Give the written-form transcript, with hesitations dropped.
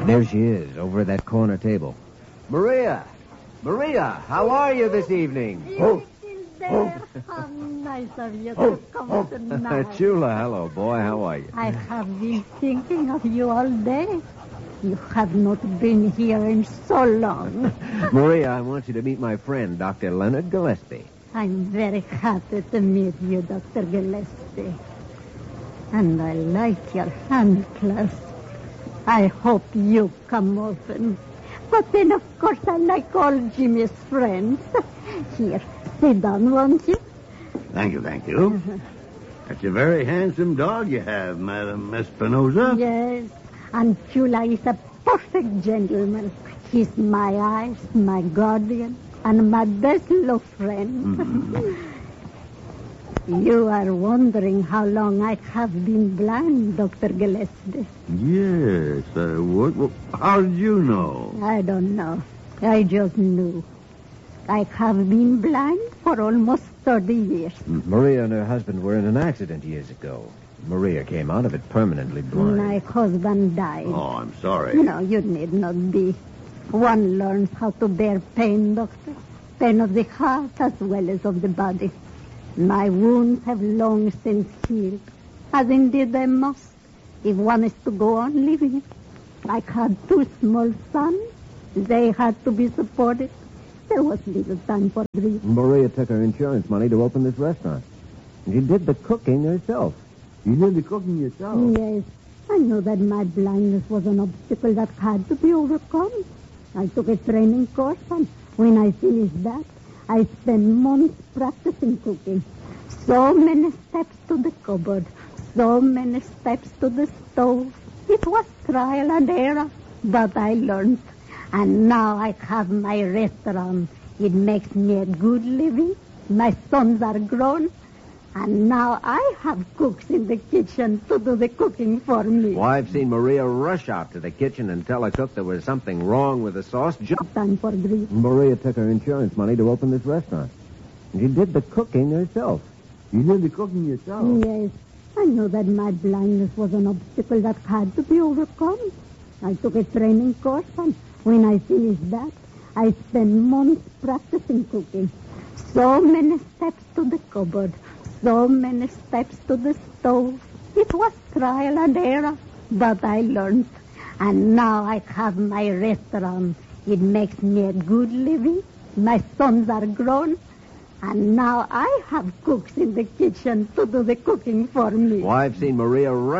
There she is, over at that corner table. Maria! Maria, how are you this evening? You're still there. How nice of you to come tonight. Chula, hello, boy. How are you? I have been thinking of you all day. You have not been here in so long. Maria, I want you to meet my friend, Dr. Leonard Gillespie. I'm very happy to meet you, Dr. Gillespie. And I like your hand clasp. I hope you come often. But then, of course, I like all Jimmy's friends. Here, sit down, won't you? Thank you. That's a very handsome dog you have, Madam Espinosa. Yes, and Chula is a perfect gentleman. He's my eyes, my guardian, and my best love friend. Mm-hmm. You are wondering how long I have been blind, Dr. Gillespie. Yes, how did you know? I don't know. I just knew. I have been blind for almost 30 years. Maria and her husband were in an accident years ago. Maria came out of it permanently blind. My husband died. Oh, I'm sorry. No, you need not be. One learns how to bear pain, Doctor. Pain of the heart as well as of the body. My wounds have long since healed, as indeed they must, if one is to go on living. I had 2 small sons. They had to be supported. There was little time for grief. Maria took her insurance money to open this restaurant. And she did the cooking herself. You did the cooking yourself? Yes, I knew that my blindness was an obstacle that had to be overcome. I took a training course, and when I finished that, I spent months practicing cooking. So many steps to the cupboard, so many steps to the stove. It was trial and error, but I learned. And now I have my restaurant. It makes me a good living. My sons are grown. And now I have cooks in the kitchen to do the cooking for me. Well, I've seen Maria rush out to the kitchen and tell a cook there was something wrong with the sauce. Time for grief. Maria took her insurance money to open this restaurant. And she did the cooking herself. You did the cooking yourself? Yes. I knew that my blindness was an obstacle that had to be overcome. I took a training course, and when I finished that, I spent months practicing cooking. So many steps to the cupboard, so many steps to the stove. It was trial and error, but I learned. And now I have my restaurant. It makes me a good living. My sons are grown. And now I have cooks in the kitchen to do the cooking for me. Well, I've seen Maria rush